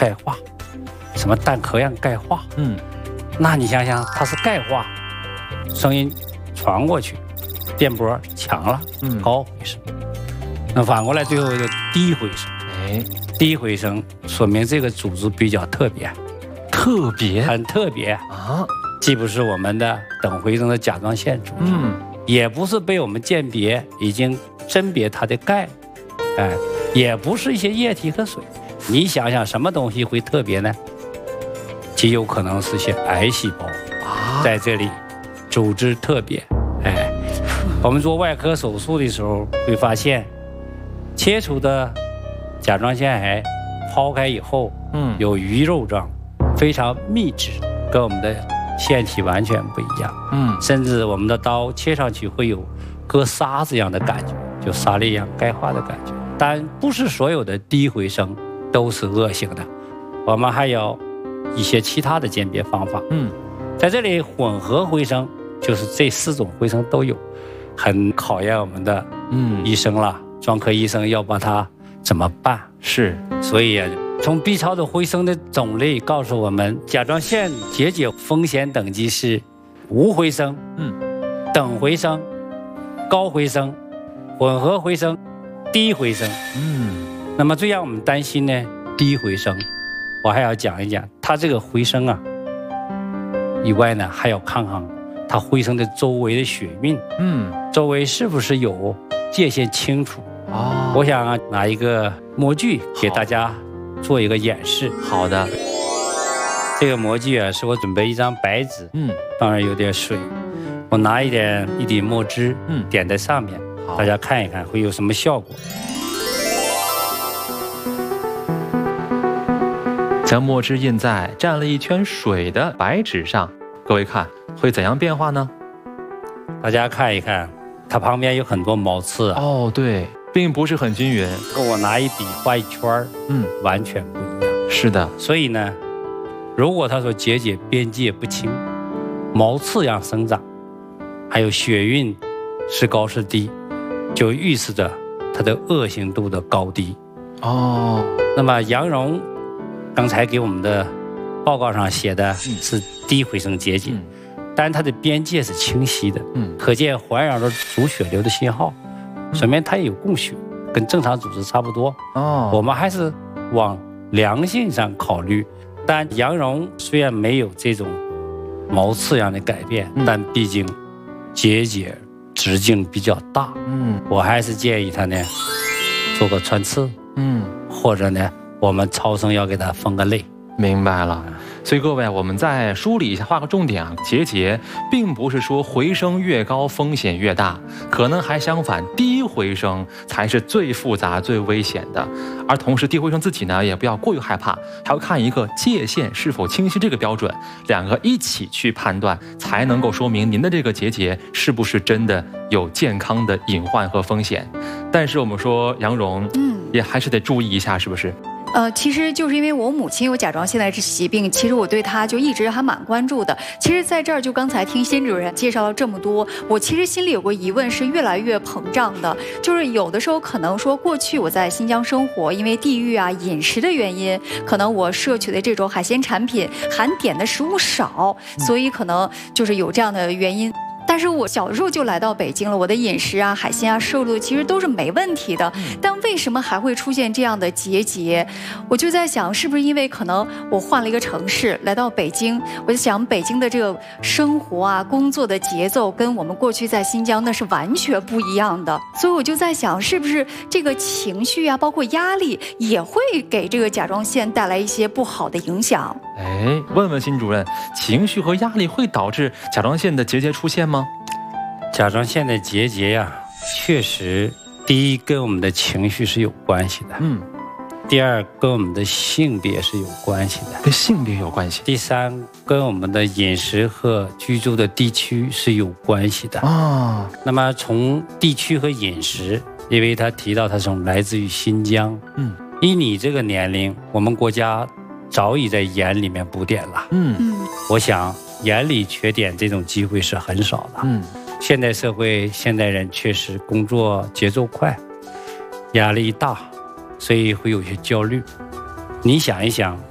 钙化，什么蛋壳样钙化。那你想想，它是钙化，声音传过去，电波强了，高回声。那反过来最后就低回声。低回声说明这个组织比较特别，很特别啊，既不是我们的等回声的甲状腺组织，也不是被我们鉴别已经甄别它的钙，也不是一些液体和水。你想想什么东西会特别呢？极有可能是些癌细胞在这里组织特别。我们做外科手术的时候会发现，切除的甲状腺癌剖开以后，有鱼肉状，非常密质，跟我们的腺体完全不一样。甚至我们的刀切上去会有割沙子一样的感觉，就沙粒一样钙化的感觉。但不是所有的低回声都是恶性的，我们还有一些其他的鉴别方法。在这里混合回声就是这4种回声都有，很考验我们的医生了，专科医生要把它怎么办？是，所以从 B 超的回声的种类告诉我们，甲状腺结节风险等级是无回声、等回声、高回声、混合回声、低回声。那么最让我们担心呢，低回声，我还要讲一讲它这个回声啊，以外呢，还要看看它回声的周围的血运，周围是不是有界限清楚。我想拿一个模具给大家做一个演示。好的，这个模具啊，是我准备一张白纸，当然有点水，我拿一滴墨汁，点在上面，大家看一看会有什么效果。 将墨汁印在蘸了一圈水的白纸上，各位看会怎样变化呢？ 大家看一看，它旁边有很多毛刺啊。 对，并不是很均匀， 跟我拿一笔画一圈，完全不一样。 是的， 所以呢，如果它说结节边界不清，毛刺样生长，还有血运是高是低，就预示着它的恶性度的高低。那么杨蓉刚才给我们的报告上写的是低回声结节，但它的边界是清晰的，可见环绕着主血流的信号，说明它也有供血，跟正常组织差不多。我们还是往良性上考虑。但杨蓉虽然没有这种毛刺样的改变，但毕竟结节直径比较大，我还是建议他呢做个穿刺，或者呢我们超声要给他分个类。 明白了。所以各位，我们再梳理一下，画个重点啊。结节并不是说回声越高风险越大，可能还相反，低回声才是最复杂、最危险的。而同时，低回声自己呢，也不要过于害怕，还要看一个界限是否清晰这个标准，两个一起去判断，才能够说明您的这个结节是不是真的有健康的隐患和风险。但是我们说杨蓉，也还是得注意一下，是不是？ 其实就是因为我母亲有甲状腺的疾病，其实我对她就一直还蛮关注的。其实在这儿就刚才听辛主任介绍了这么多，我其实心里有个疑问是越来越膨胀的，就是有的时候可能说过去我在新疆生活，因为地域啊饮食的原因，可能我摄取的这种海鲜产品含碘的食物少，所以可能就是有这样的原因。但是我小时候就来到北京了，我的饮食啊、海鲜啊摄入其实都是没问题的，但为什么还会出现这样的结节？我就在想，是不是因为可能我换了一个城市，来到北京，我就想北京的这个生活啊、工作的节奏跟我们过去在新疆那是完全不一样的，所以我就在想，是不是这个情绪啊，包括压力也会给这个甲状腺带来一些不好的影响？ 问问辛主任，情绪和压力会导致甲状腺的结节出现吗？ 甲状腺的结节呀，确实，第一跟我们的情绪是有关系的，第二跟我们的性别是有关系的， 跟性别有关系。 第三跟我们的饮食和居住的地区是有关系的。那么从地区和饮食，因为他提到他是来自于新疆，以你这个年龄，我们国家早已在盐里面补碘了，我想盐里缺碘这种机会是很少的，现代社会现代人确实工作节奏快，压力大，所以会有些焦虑。你想一想，